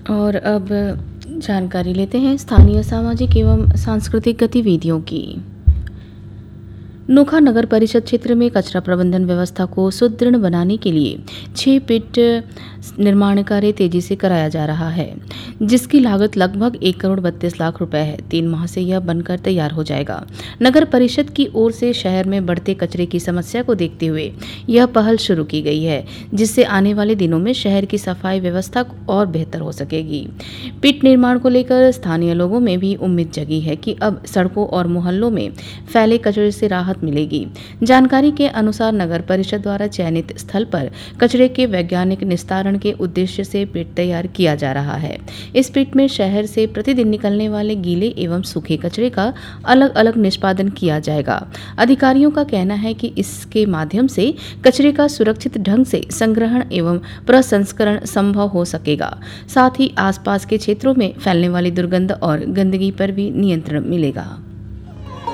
और अब जानकारी लेते हैं स्थानीय सामाजिक एवं सांस्कृतिक गतिविधियों की। नोखा नगर परिषद क्षेत्र में कचरा प्रबंधन व्यवस्था को सुदृढ़ बनाने के लिए 6 पिट निर्माण कार्य तेजी से कराया जा रहा है, जिसकी लागत लगभग 1 करोड़ 32 लाख रुपए है। 3 माह से यह बनकर तैयार हो जाएगा। नगर परिषद की ओर से शहर में बढ़ते कचरे की समस्या को देखते हुए यह पहल शुरू की गई है, जिससे आने वाले दिनों में शहर की सफाई व्यवस्था और बेहतर हो सकेगी। पिट निर्माण को लेकर स्थानीय लोगों में भी उम्मीद जगी है कि अब सड़कों और मोहल्लों में फैले कचरे से राहत मिलेगी। जानकारी के अनुसार नगर परिषद द्वारा चयनित स्थल पर कचरे के वैज्ञानिक निस्तारण के उद्देश्य से पिट तैयार किया जा रहा है। इस पिट में शहर से प्रतिदिन निकलने वाले गीले एवं सूखे कचरे का अलग अलग निष्पादन किया जाएगा। अधिकारियों का कहना है कि इसके माध्यम से कचरे का सुरक्षित ढंग से संग्रहण एवं प्रसंस्करण संभव हो सकेगा। साथ ही आसपास के क्षेत्रों में फैलने वाली दुर्गंध और गंदगी पर भी नियंत्रण मिलेगा।